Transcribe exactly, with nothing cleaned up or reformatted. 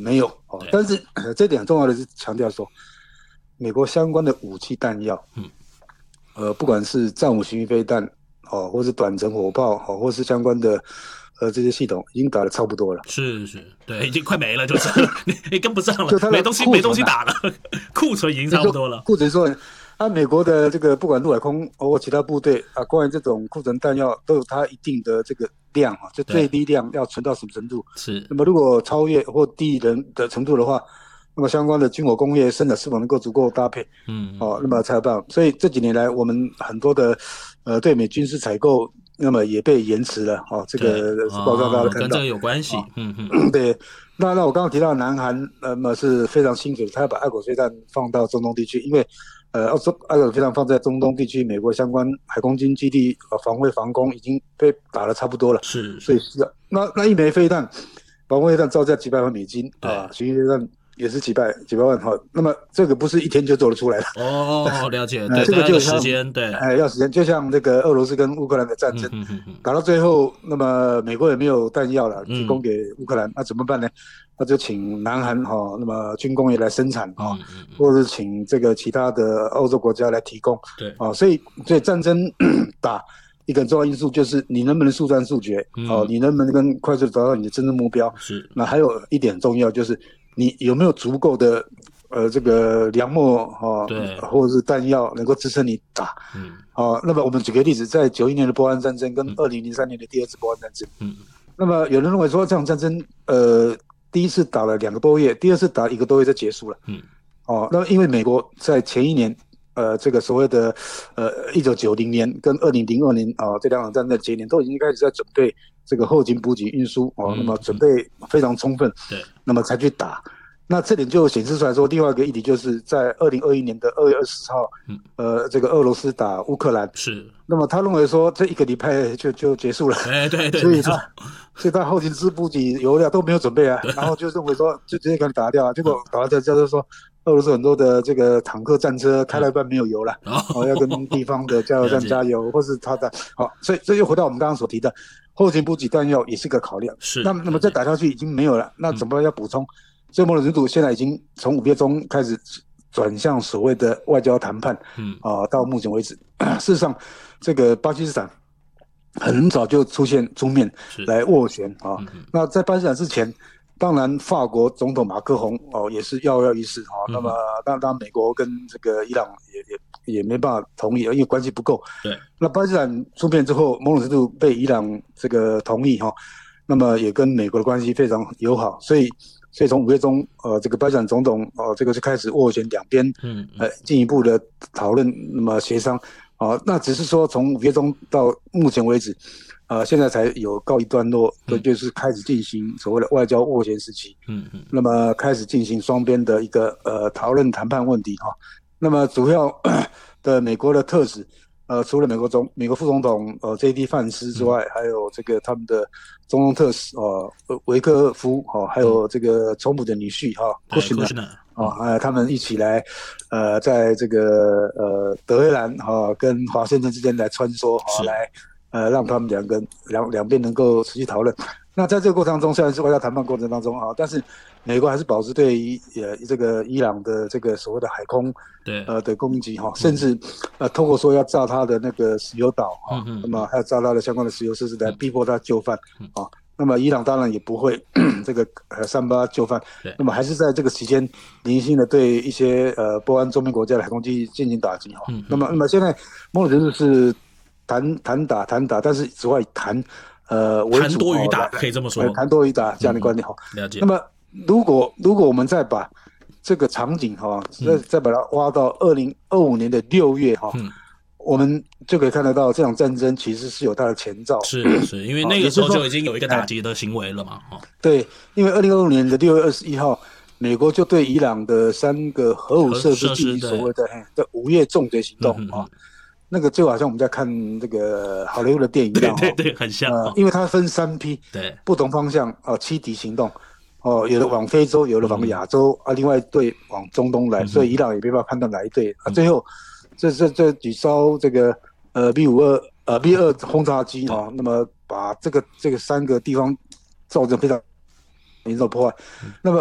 没有哦。但是、呃、这点很重要的是强调说，美国相关的武器弹药，嗯，呃，不管是战武巡弋飞弹哦，或是短程火炮哦，或是相关的呃这些系统，已经打得差不多了。 是是，对，已经快没了，就是了你你跟不上了， 就它的没东西、 库存啊、 没东西打了，库存已经差不多了。 库存说，啊，美国的这个不管陆海空或其他部队啊，关于这种库存弹药都有它一定的这个量啊，就最低量要存到什么程度？ 是。 那么如果超越或低人的程度的话，那么相关的军火工业生产是否能够足够搭配？嗯，哦，那么才有办法。所以这几年来，我们很多的呃对美军事采购，那么也被延迟了。哦，这个报上大家都看到， 跟这个有关系。嗯嗯，对。那那我刚刚提到南韩，那么是非常清楚，他要把爱国飞弹放到中东地区，因为呃，澳洲爱国飞弹放在中东地区，美国相关海空军基地呃防卫防空已经被打得差不多了， 是， 所以是那那一枚飞弹，防卫飞弹造价几百万美金啊，巡弋飞弹也是几百几百万哈，那么这个不是一天就做得出来的。 哦，了解， 呃， 对， 这个就像时间，对， 哎、呃，要时间，就像那个俄罗斯跟乌克兰的战争， 嗯嗯嗯、 打到最后，那么美国也没有弹药了，提供给乌克兰，那、嗯、怎么办呢？那就请南韩哈、哦，那么军工业来生产哈、哦嗯嗯嗯，或者是请这个其他的欧洲国家来提供， 对， 啊、哦，所以所以战争打一个很重要因素就是你能不能速战速决，嗯、哦，你能不能跟快速找到你的真正目标？ 是， 那还有一点很重要就是你有没有足够的。呃，这个粮秣哈，对，或者是弹药能够支撑你打，嗯，好、哦，那么我们举个例子，在九一年的波湾战争跟二零零三年的第二次波湾战争，嗯，那么有人认为说这场战争，呃，第一次打了两个多月，第二次打一个多月就结束了，嗯，哦，那因为美国在前一年，呃，这个所谓的呃一九九零年跟二零零二年啊、哦、这两场战争的节年都已经开始在准备这个后勤补给运输哦、嗯，那么准备非常充分，对，那么才去打。那这点就显示出来说，另外一个议题就是在二零二一年的二月二十号，嗯，呃，这个俄罗斯打乌克兰， 是。 那么他认为说这一个礼拜就就结束了， 哎，对对， 所以他所以他后勤支补给油料都没有准备啊，然后就认为说就直接给他打掉啊，结果打完掉就是说俄罗斯很多的这个坦克战车开了一半没有油了，嗯、哦，要跟地方的加油站加油，或是他的好，所以这又回到我们刚刚所提的后勤补给弹药也是个考量， 是。 那那么再打下去已经没有了，那怎么办要补充？嗯，所以某种程度现在已经从五月中开始转向所谓的外交谈判，嗯啊、呃，到目前为止，事实上，这个巴基斯坦很早就出现出面来斡旋啊、嗯。那在巴基斯坦之前，当然法国总统马克宏哦也是跃跃欲试啊。嗯、那么当然美国跟这个伊朗也也也没办法同意，因为关系不够。 对。 那巴基斯坦出面之后，某种程度被伊朗这个同意哈，那么也跟美国的关系非常友好，所以。所以从五月中，呃，这个巴基斯坦总统，呃，这个就开始斡旋两边，嗯，呃，进一步的讨论，那么协商，啊、呃，那只是说从五月中到目前为止，呃，现在才有告一段落，这、嗯、就是开始进行所谓的外交斡旋时期，嗯嗯，那么开始进行双边的一个呃讨论谈判问题哈、哦，那么主要的美国的特使。呃，除了美国总美国副总统呃 J D 范斯之外，嗯、还有这个他们的中东特使呃维克夫哈、哦，还有这个总统的女婿哈库什纳啊，呃，他们一起来呃，在这个呃德黑兰哈、哦、跟华盛顿之间来穿梭哈、哦，来呃让他们两个两两边能够持续讨论。那在这个过程中，虽然是外交谈判过程当中啊，但是美国还是保持对于呃这个伊朗的这个所谓的海空对呃的攻击哈，甚至呃透过说要炸他的那个石油岛啊，嗯嗯那么还有炸他的相关的石油设施来逼迫他就范啊。那么伊朗当然也不会这个呃三八就范，那么还是在这个期间零星的对一些呃波湾周边国家的海空机进行打击哈。那么那么现在某种程度是谈谈打谈打，但是主要以谈。呃， 谈多于打，可以这么说。 谈多于打这样的观点哈、 嗯。了解。 那么，如果如果我们再把这个场景哈，再、嗯、再把它挖到二零二五年的六月哈、嗯，我们就可以看得到这场战争其实是有它的前兆。 是是，因为那个时候就已经有一个打击的行为了嘛。 哦、对，因为二零二五年的六月二十一号，美国就对伊朗的三个核武设施进行所谓的的午夜重击行动啊。那个就好像我们在看这个好莱坞的电影一样， 对对对，很像。 呃，因为它分三批， 对， 不同方向哦，七敌行动，哦，有的往非洲，有的往亚洲、嗯、啊，另外一队往中东来，嗯、所以伊朗也没办法判断哪一队、嗯、啊。最后，这这这几艘这个呃 B 五二呃 B 二轰炸机啊、哦，那么把这个这个三个地方造成非常严重的破坏，嗯、那么。